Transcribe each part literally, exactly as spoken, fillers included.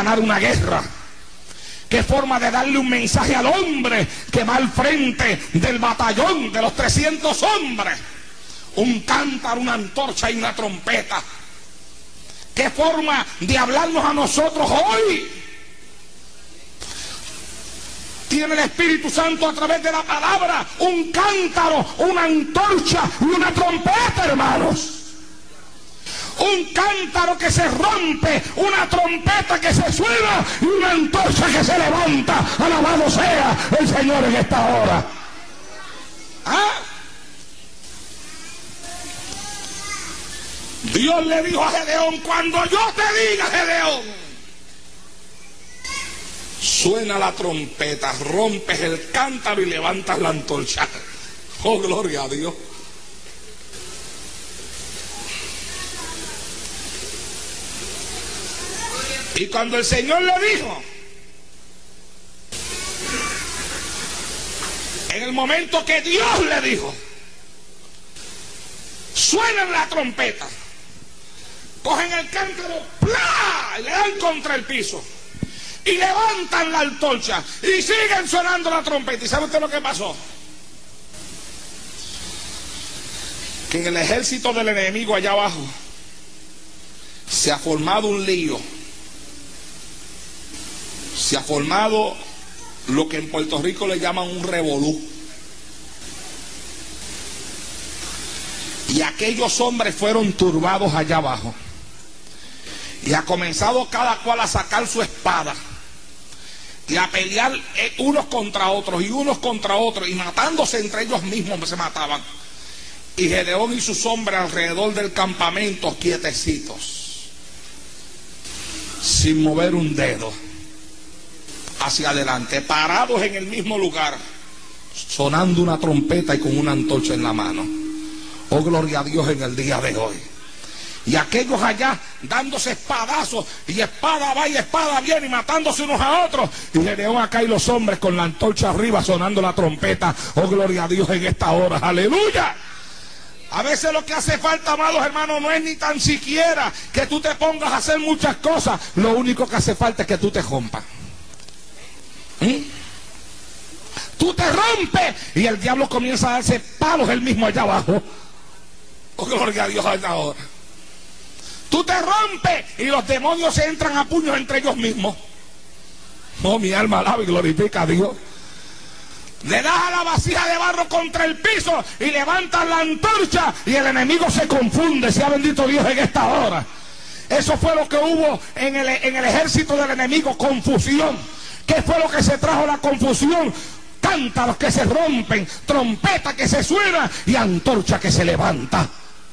ganar una guerra? ¿Qué forma de darle un mensaje al hombre que va al frente del batallón de los trescientos hombres? Un cántaro, una antorcha y una trompeta. ¿Qué forma de hablarnos a nosotros hoy? Tiene el Espíritu Santo a través de la palabra un cántaro, una antorcha y una trompeta, hermanos. Un cántaro que se rompe, una trompeta que se suena y una antorcha que se levanta. Alabado sea el Señor en esta hora. ¿Ah? Dios le dijo a Gedeón: cuando yo te diga, Gedeón, suena la trompeta, rompes el cántaro y levantas la antorcha. Oh, gloria a Dios. Y cuando el Señor le dijo, en el momento que Dios le dijo, suena la trompeta, cogen el cántaro, ¡plá!, y le dan contra el piso y levantan la antorcha y siguen sonando la trompeta. ¿Y sabe usted lo que pasó? Que en el ejército del enemigo allá abajo se ha formado un lío. Se ha formado lo que en Puerto Rico le llaman un revolú. Y aquellos hombres fueron turbados allá abajo. Y ha comenzado cada cual a sacar su espada y a pelear unos contra otros y unos contra otros, y matándose entre ellos mismos se mataban. Y Gedeón y sus hombres alrededor del campamento, quietecitos, sin mover un dedo, hacia adelante, parados en el mismo lugar, sonando una trompeta y con una antorcha en la mano. Oh, gloria a Dios en el día de hoy. Y aquellos allá dándose espadazos, y espada va y espada viene, y matándose unos a otros. Y Gedeón acá y los hombres con la antorcha arriba sonando la trompeta. Oh, gloria a Dios en esta hora. Aleluya. A veces lo que hace falta, amados hermanos, no es ni tan siquiera que tú te pongas a hacer muchas cosas. Lo único que hace falta es que tú te rompas. ¿Mm? Tú te rompes y el diablo comienza a darse palos él mismo allá abajo. Oh, gloria a Dios a esta hora. Tú te rompes y los demonios se entran a puños entre ellos mismos. Oh, mi alma alaba y glorifica a Dios. Le das a la vasija de barro contra el piso y levantas la antorcha y el enemigo se confunde. Sea bendito Dios en esta hora. Eso fue lo que hubo en el, en el ejército del enemigo, confusión. ¿Qué fue lo que se trajo la confusión? Cántaros que se rompen, trompeta que se suena y antorcha que se levanta.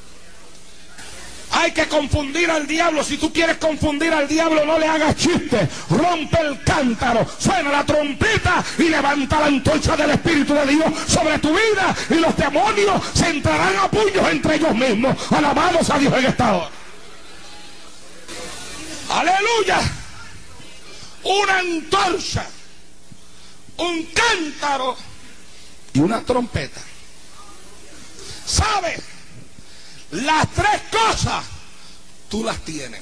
Hay que confundir al diablo. Si tú quieres confundir al diablo, no le hagas chiste. Rompe el cántaro, suena la trompeta y levanta la antorcha del Espíritu de Dios sobre tu vida, y los demonios se entrarán a puños entre ellos mismos. Alabamos a Dios en esta hora. Aleluya. Una antorcha, un cántaro y una trompeta. ¿Sabes? Las tres cosas tú las tienes.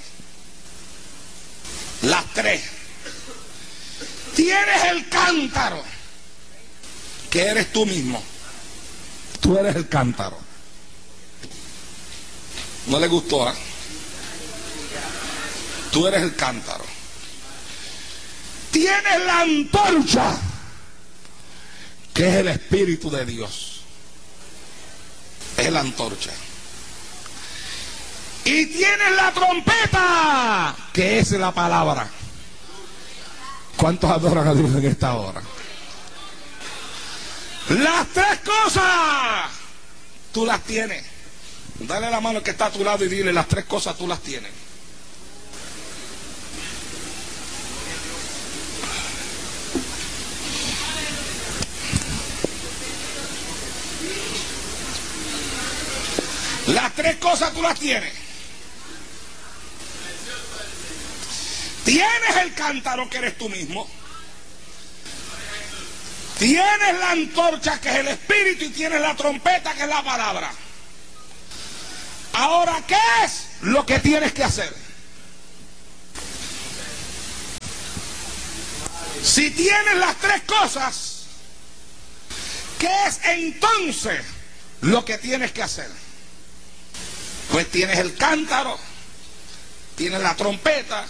Las tres. Tienes el cántaro, que eres tú mismo. Tú eres el cántaro. ¿No le gustó? ¿Eh? Tú eres el cántaro. Tienes la antorcha, que es el Espíritu de Dios. Es la antorcha. Y tienes la trompeta, que es la palabra. ¿Cuántos adoran a Dios en esta hora? Las tres cosas tú las tienes. Dale la mano al que está a tu lado y dile: las tres cosas tú las tienes. Las tres cosas tú las tienes. Tienes el cántaro, que eres tú mismo. Tienes la antorcha, que es el Espíritu, y tienes la trompeta, que es la palabra. Ahora, ¿qué es lo que tienes que hacer? Si tienes las tres cosas, ¿qué es entonces lo que tienes que hacer? Pues tienes el cántaro, tienes la trompeta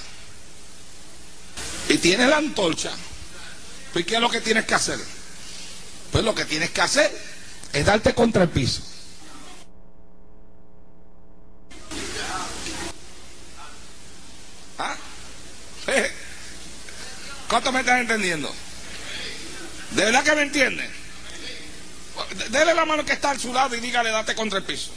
y tienes la antorcha. Pues ¿qué es lo que tienes que hacer? Pues lo que tienes que hacer es darte contra el piso. ¿Ah? ¿Cuántos me están entendiendo? ¿De verdad que me entienden? Dele la mano que está a su lado y dígale, date contra el piso.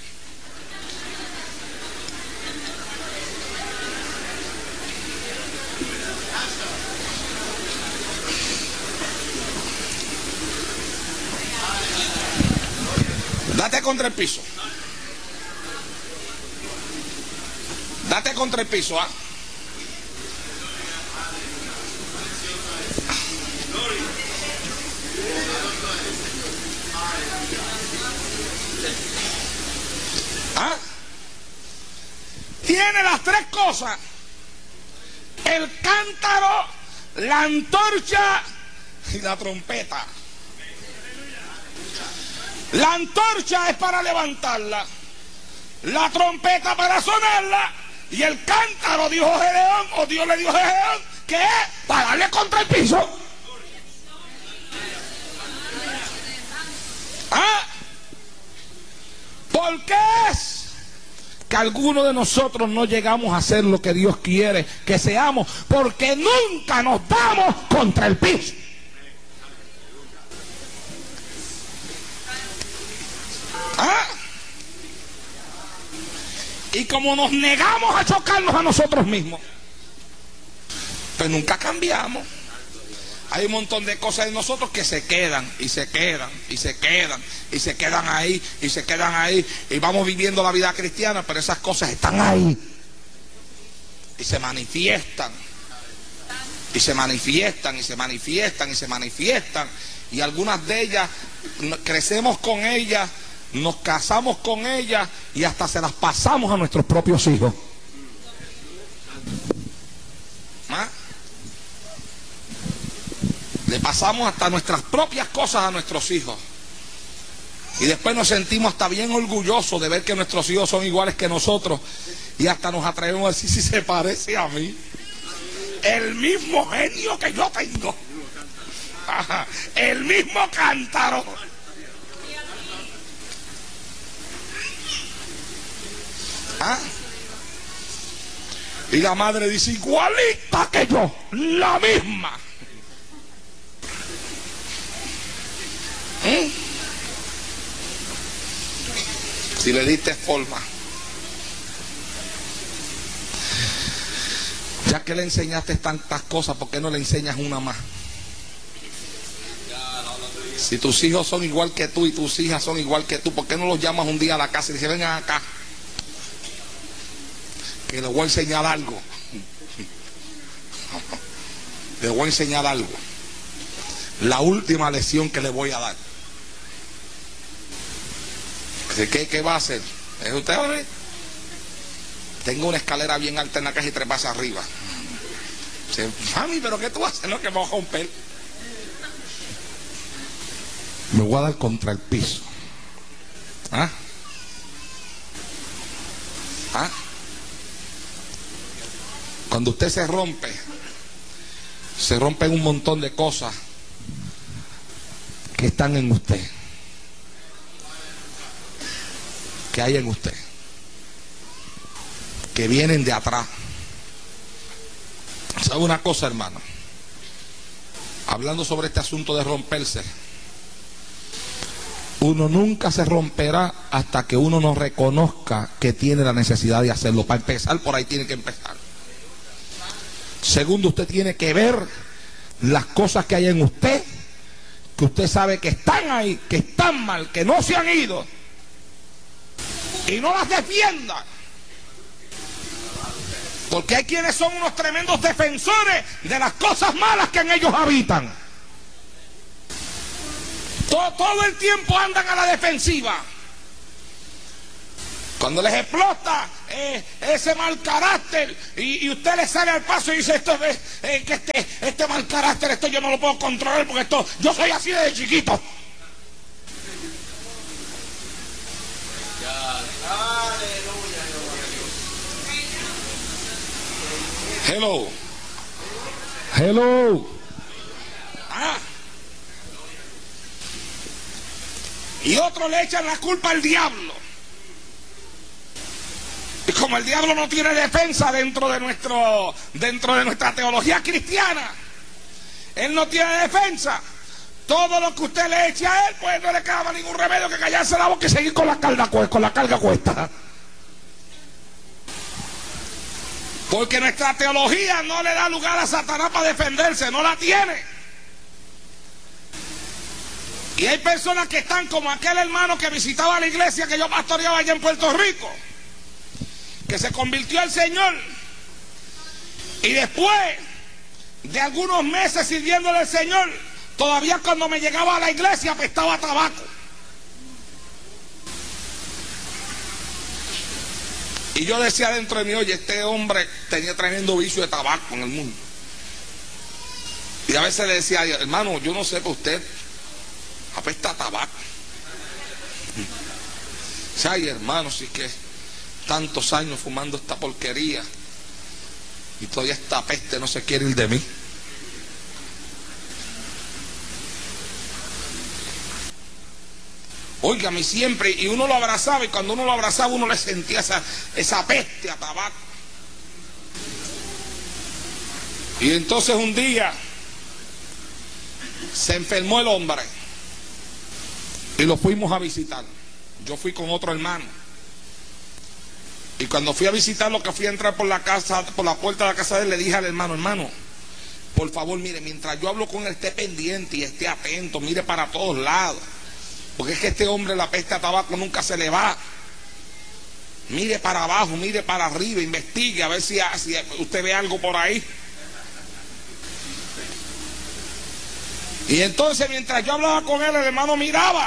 Date contra el piso. Date contra el piso, ¿ah? ¿Ah? Tiene las tres cosas: el cántaro, la antorcha y la trompeta. La antorcha es para levantarla, la trompeta para sonarla, y el cántaro, dijo Gedeón, o Dios le dijo a Gedeón, que es para darle contra el piso. ¿Ah? ¿Por qué es que algunos de nosotros no llegamos a ser lo que Dios quiere que seamos? Porque nunca nos damos contra el piso. ¿Ah? Y como nos negamos a chocarnos a nosotros mismos, pues nunca cambiamos. Hay un montón de cosas en nosotros que se quedan y se quedan y se quedan y se quedan ahí y se quedan ahí, y vamos viviendo la vida cristiana, pero esas cosas están ahí y se manifiestan y se manifiestan y se manifiestan y se manifiestan, y algunas de ellas crecemos con ellas, nos casamos con ellas y hasta se las pasamos a nuestros propios hijos. ¿Ah? Le pasamos hasta nuestras propias cosas a nuestros hijos. Y después nos sentimos hasta bien orgullosos de ver que nuestros hijos son iguales que nosotros. Y hasta nos atrevemos a decir, si se parece a mí. El mismo genio que yo tengo. Ajá. El mismo cántaro. ¿Ah? Y la madre dice, igualita que yo, la misma. ¿Eh? Si le diste forma, ya que le enseñaste tantas cosas, ¿por qué no le enseñas una más? Si tus hijos son igual que tú y tus hijas son igual que tú, ¿por qué no los llamas un día a la casa y dices, vengan acá, que les voy a enseñar algo? Les voy a enseñar algo. La última lección que les voy a dar. ¿Qué, qué va a hacer? ¿Es usted? ¿Ver? Tengo una escalera bien alta en la casa y tres pasos arriba. Dice, mami, ¿pero qué tú haces? No, que me voy a romper. Me voy a dar contra el piso. ¿Ah? ¿Ah? Cuando usted se rompe, se rompen un montón de cosas que están en usted, que hay en usted, que vienen de atrás. ¿Sabe una cosa, hermano? Hablando sobre este asunto de romperse, uno nunca se romperá hasta que uno no reconozca que tiene la necesidad de hacerlo. Para empezar, por ahí tiene que empezar. Segundo, usted tiene que ver las cosas que hay en usted, que usted sabe que están ahí, que están mal, que no se han ido, y no las defienda. Porque hay quienes son unos tremendos defensores de las cosas malas que en ellos habitan. Todo, todo el tiempo andan a la defensiva. Cuando les explota eh, ese mal carácter y, y usted le sale al paso y dice, esto es eh, que este, este mal carácter, esto yo no lo puedo controlar porque esto, yo soy así desde chiquito. Hello. Hello. Ah. Y otros le echan la culpa al diablo. Y como el diablo no tiene defensa dentro de nuestro, dentro de nuestra teología cristiana, él no tiene defensa. Todo lo que usted le eche a él, pues no le queda ningún remedio que callarse la boca y seguir con la carga, con la carga cuesta. Porque nuestra teología no le da lugar a Satanás para defenderse, no la tiene. Y hay personas que están como aquel hermano que visitaba la iglesia que yo pastoreaba allá en Puerto Rico, que se convirtió al Señor, y después de algunos meses sirviéndole al Señor, todavía cuando me llegaba a la iglesia apestaba a tabaco. Y yo decía dentro de mí, oye, este hombre tenía tremendo vicio de tabaco en el mundo. Y a veces le decía, hermano, yo no sé, pero usted apesta a tabaco. O sea, ay, hermano, sí que tantos años fumando esta porquería y todavía esta peste no se quiere ir de mí. Óigame, siempre, y uno lo abrazaba, y cuando uno lo abrazaba uno le sentía esa, esa peste a tabaco. Y entonces un día se enfermó el hombre y lo fuimos a visitar. Yo fui con otro hermano, y cuando fui a visitarlo, que fui a entrar por la casa, por la puerta de la casa de él, le dije al hermano, hermano, por favor, mire, mientras yo hablo con él, esté pendiente y esté atento, mire para todos lados, porque es que este hombre, la peste a tabaco nunca se le va. Mire para abajo, mire para arriba, investigue a ver si, si usted ve algo por ahí. Y entonces mientras yo hablaba con él, el hermano miraba,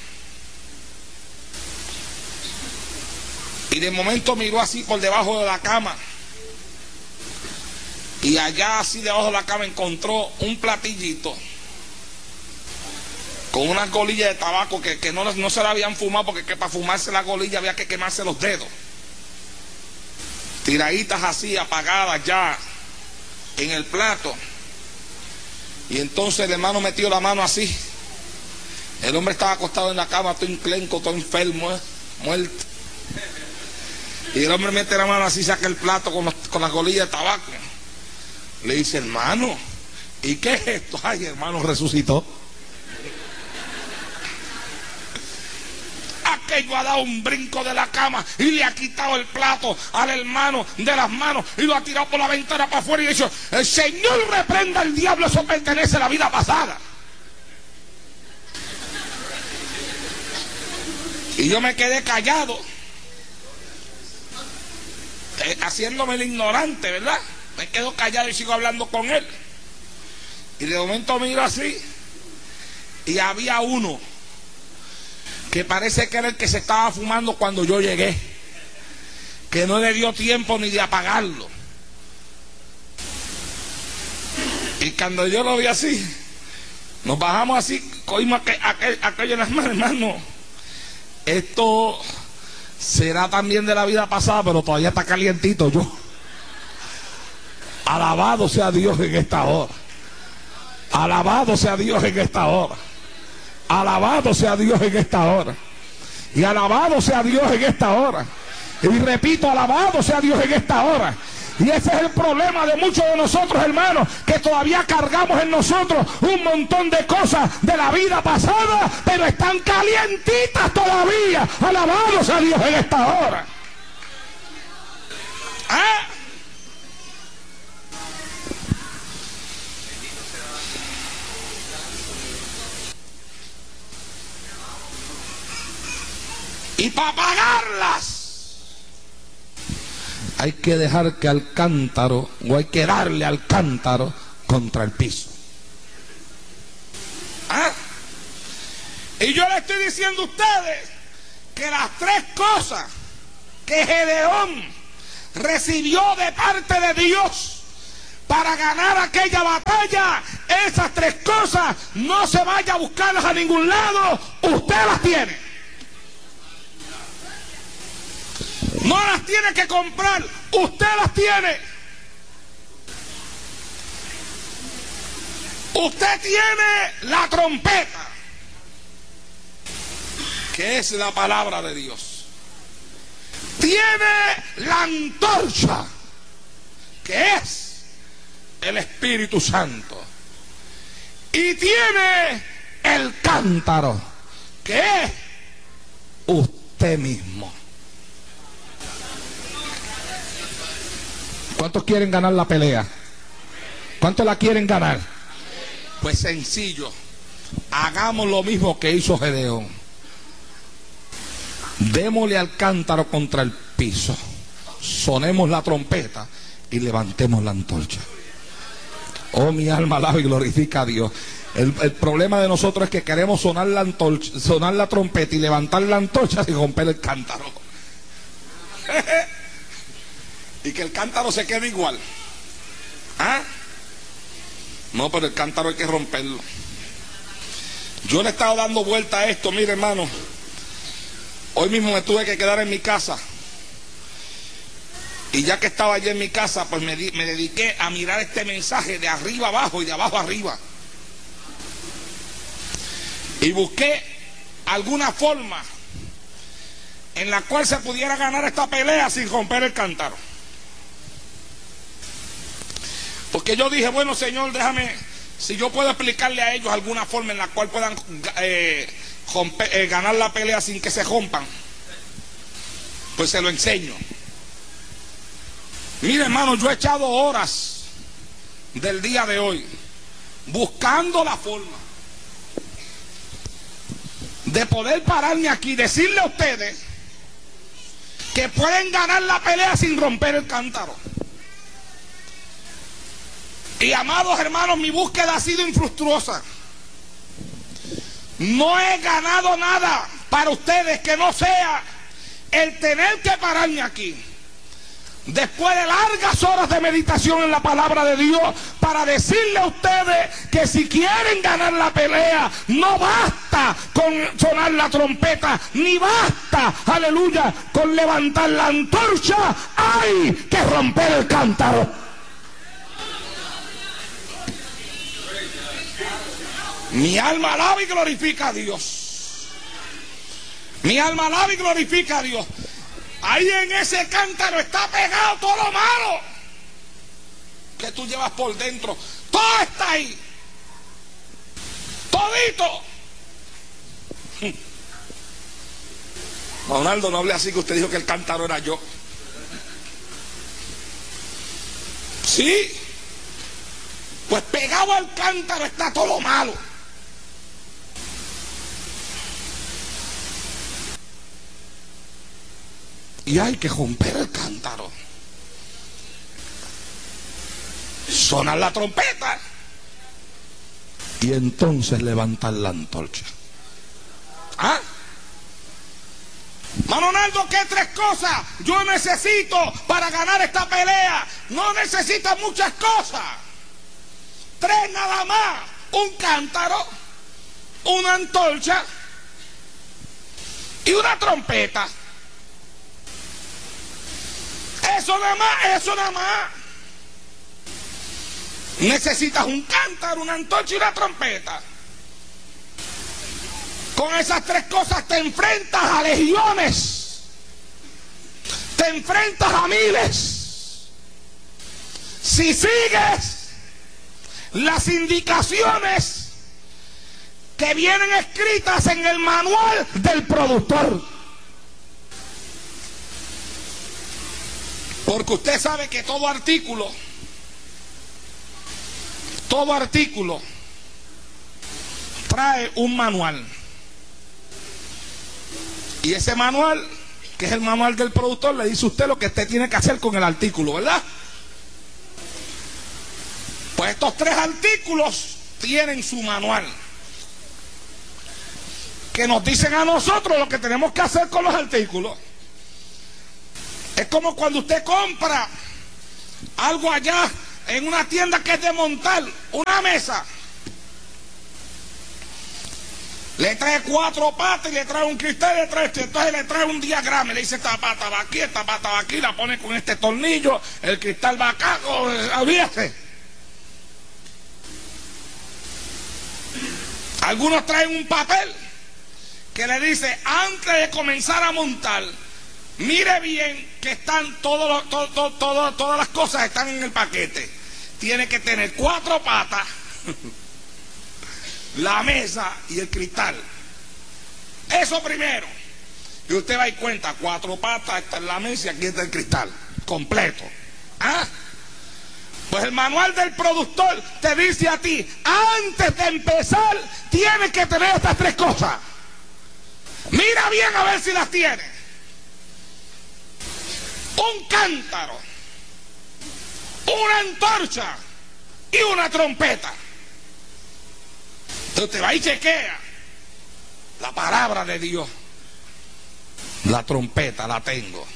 y de momento miró así por debajo de la cama, y allá así debajo de la cama encontró un platillito con una colilla de tabaco que, que no, no se la habían fumado, porque que para fumarse la colilla había que quemarse los dedos. Tiraditas así, apagadas ya en el plato. Y entonces el hermano metió la mano así. El hombre estaba acostado en la cama, todo enclenco, todo enfermo, ¿eh? Muerto. Y el hombre mete la mano así, saca el plato con, los, con la colilla de tabaco. Le dice, hermano, ¿y qué es esto? Ay, hermano, resucitó. Aquello ha dado un brinco de la cama y le ha quitado el plato al hermano de las manos y lo ha tirado por la ventana para afuera y ha dicho, el Señor reprenda al diablo, eso pertenece a la vida pasada. Y yo me quedé callado, eh, haciéndome el ignorante, ¿verdad? Me quedo callado y sigo hablando con él. Y de momento miro así y había uno que parece que era el que se estaba fumando cuando yo llegué, que no le dio tiempo ni de apagarlo. Y cuando yo lo vi así, nos bajamos así, cogimos aquel, aquel, aquello en las manos, hermano. Esto será también de la vida pasada, pero todavía está calientito yo. Alabado sea Dios en esta hora. Alabado sea Dios en esta hora. Alabado sea Dios en esta hora. Y alabado sea Dios en esta hora. Y repito, alabado sea Dios en esta hora. Y ese es el problema de muchos de nosotros, hermanos, que todavía cargamos en nosotros un montón de cosas de la vida pasada, pero están calientitas todavía. Alabado sea Dios en esta hora. ¿Ah? Y para apagarlas hay que dejar que al cántaro, o hay que darle al cántaro contra el piso. ¿Ah? Y yo le estoy diciendo a ustedes que las tres cosas que Gedeón recibió de parte de Dios para ganar aquella batalla, esas tres cosas, no se vaya a buscarlas a ningún lado, usted las tiene. No las tiene que comprar, usted las tiene. Usted tiene la trompeta, que es la palabra de Dios. Tiene la antorcha, que es el Espíritu Santo. Y tiene el cántaro, que es usted mismo. ¿Cuántos quieren ganar la pelea? ¿Cuántos la quieren ganar? Pues sencillo, hagamos lo mismo que hizo Gedeón. Démosle al cántaro contra el piso, sonemos la trompeta y levantemos la antorcha. Oh, mi alma alaba y glorifica a Dios. El, el problema de nosotros es que queremos sonar la antorcha, sonar la trompeta y levantar la antorcha sin romper el cántaro. Y que el cántaro se quede igual. ¿Ah? No, pero el cántaro hay que romperlo. Yo le he estado dando vuelta a esto, mire hermano. Hoy mismo me tuve que quedar en mi casa. Y ya que estaba allí en mi casa, pues me, di, me dediqué a mirar este mensaje de arriba abajo y de abajo arriba. Y busqué alguna forma en la cual se pudiera ganar esta pelea sin romper el cántaro. Porque yo dije, bueno Señor, déjame, si yo puedo explicarle a ellos alguna forma en la cual puedan eh, romper, eh, ganar la pelea sin que se rompan, pues se lo enseño. Mire hermano, yo he echado horas del día de hoy buscando la forma de poder pararme aquí y decirle a ustedes que pueden ganar la pelea sin romper el cántaro. Y amados hermanos, mi búsqueda ha sido infructuosa. No he ganado nada para ustedes que no sea el tener que pararme aquí después de largas horas de meditación en la palabra de Dios para decirle a ustedes que si quieren ganar la pelea, no basta con sonar la trompeta, ni basta, aleluya, con levantar la antorcha, hay que romper el cántaro. Mi alma alaba y glorifica a Dios. Mi alma alaba y glorifica a Dios. Ahí en ese cántaro está pegado todo lo malo que tú llevas por dentro. Todo está ahí. Todito. Ronaldo, no hable así, que usted dijo que el cántaro era yo. Sí. Pues pegado al cántaro está todo lo malo. Y hay que romper el cántaro, sonar la trompeta y entonces levantar la antorcha. ¿Ah? Manonaldo, ¿qué tres cosas yo necesito para ganar esta pelea? No necesitas muchas cosas. Tres nada más: un cántaro, una antorcha y una trompeta. Eso nada más, eso nada más. Necesitas un cántaro, una antorcha y una trompeta. Con esas tres cosas te enfrentas a legiones, te enfrentas a miles. Si sigues las indicaciones que vienen escritas en el manual del productor. Porque usted sabe que todo artículo, todo artículo trae un manual. Y ese manual, que es el manual del productor, le dice a usted lo que usted tiene que hacer con el artículo, ¿verdad? Pues estos tres artículos tienen su manual, que nos dicen a nosotros lo que tenemos que hacer con los artículos. Es como cuando usted compra algo allá en una tienda que es de montar, una mesa. Le trae cuatro patas y le trae un cristal y le trae esto. Entonces le trae un diagrama y le dice: esta pata va aquí, esta pata va aquí, la pone con este tornillo, el cristal va acá, olvídate. Algunos traen un papel que le dice: antes de comenzar a montar, mire bien que están todos los, todo, todo, todo, todas las cosas están en el paquete. Tiene que tener cuatro patas, la mesa y el cristal. Eso primero. Y usted va y cuenta: cuatro patas, está en la mesa y aquí está el cristal completo. ¿Ah? Pues el manual del productor te dice a ti: antes de empezar tienes que tener estas tres cosas. Mira bien a ver si las tienes. Un cántaro, una antorcha y una trompeta. Entonces te va y chequea la palabra de Dios. La trompeta la tengo.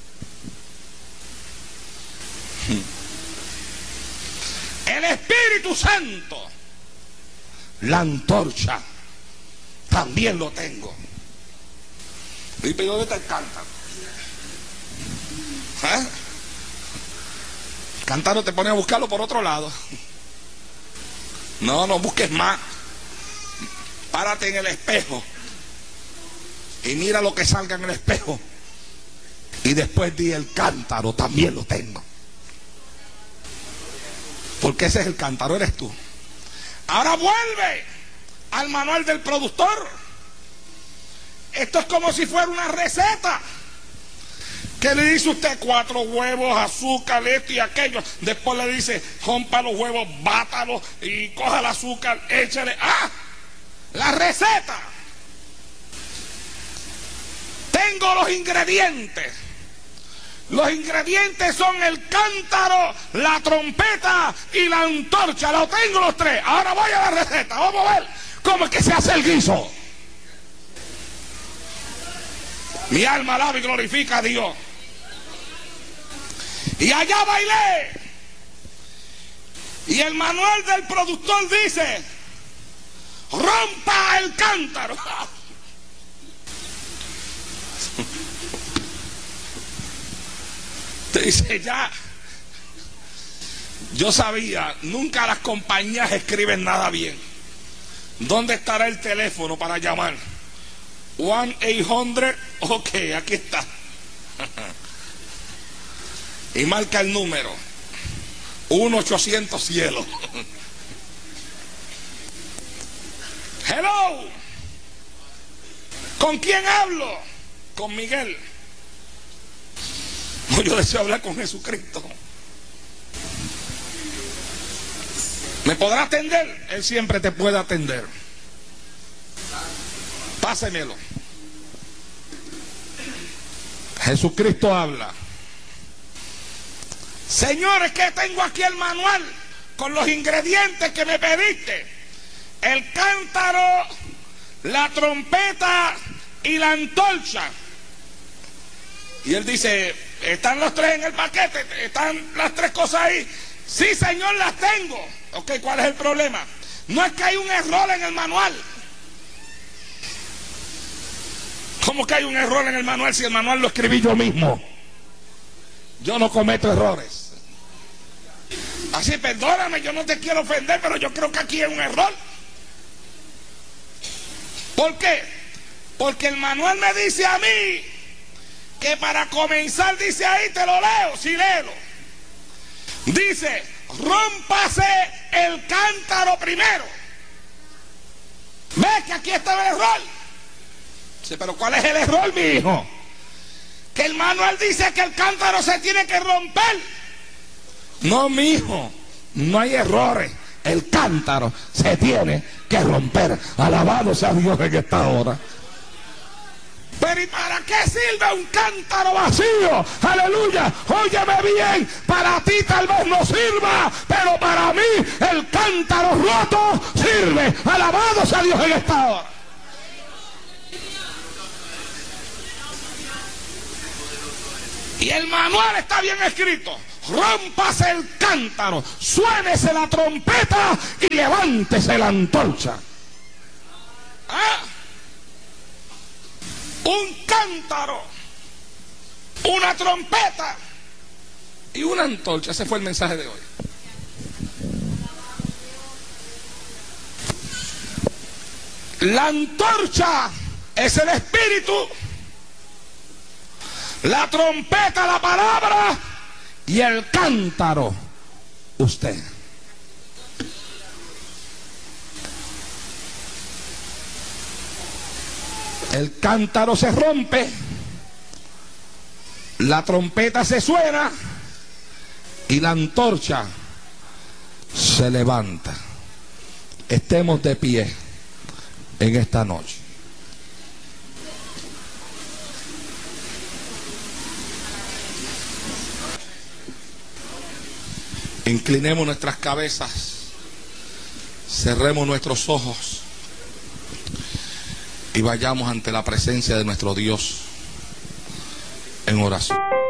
El Espíritu Santo, la antorcha, también lo tengo. ¿Y dónde está el cántaro? ¿Eh? El cántaro te pone a buscarlo por otro lado. No, no busques más. Párate en el espejo y mira lo que salga en el espejo. Y después di: el cántaro también lo tengo. Porque ese es el cántaro, eres tú. Ahora vuelve al manual del productor. Esto es como si fuera una receta que le dice usted: cuatro huevos, azúcar, esto y aquello. Después le dice: rompa los huevos, bátalos y coja el azúcar, échale. ¡Ah! La receta. Tengo los ingredientes. Los ingredientes son el cántaro, la trompeta y la antorcha. Lo tengo los tres. Ahora voy a la receta. Vamos a ver cómo es que se hace el guiso. Mi alma alaba y glorifica a Dios. Y allá bailé. Y el manual del productor dice: rompa el cántaro. Te dice: ya. Yo sabía, nunca las compañías escriben nada bien. ¿Dónde estará el teléfono para llamar? uno ochocientos, ok, aquí está. Y marca el número. uno ochocientos cielo. Hello. ¿Con quién hablo? Con Miguel. No, yo deseo hablar con Jesucristo. ¿Me podrá atender? Él siempre te puede atender. Pásemelo. Jesucristo habla. Señores, que tengo aquí el manual con los ingredientes que me pediste: el cántaro, la trompeta y la antorcha. Y él dice: ¿están los tres en el paquete? ¿Están las tres cosas ahí? Sí, Señor, las tengo. Ok, ¿cuál es el problema? No es que hay un error en el manual. ¿Cómo que hay un error en el manual si el manual lo escribí yo mismo? Yo no cometo errores. Así, perdóname, yo no te quiero ofender, pero yo creo que aquí hay un error. ¿Por qué? Porque el manual me dice a mí que para comenzar, dice ahí, te lo leo, sí, léelo. Dice: rómpase el cántaro primero. ¿Ves que aquí está el error? Dice: pero ¿cuál es el error, mi hijo? Que el manual dice que el cántaro se tiene que romper. No, mi hijo, no hay errores. El cántaro se tiene que romper. Alabado sea Dios en esta hora. Pero ¿y para qué sirve un cántaro vacío? Aleluya, óyeme bien, para ti tal vez no sirva, pero para mí el cántaro roto sirve. Alabado sea Dios en esta hora. Y Y el manual está bien escrito. Rómpase el cántaro, suénese la trompeta y levántese la antorcha. ¿Ah? Un cántaro, una trompeta y una antorcha. Ese fue el mensaje de hoy. La antorcha es el espíritu, la trompeta la palabra y el cántaro usted. El cántaro se rompe, la trompeta se suena y la antorcha se levanta. Estemos de pie en esta noche. Inclinemos nuestras cabezas, cerremos nuestros ojos y vayamos ante la presencia de nuestro Dios en oración.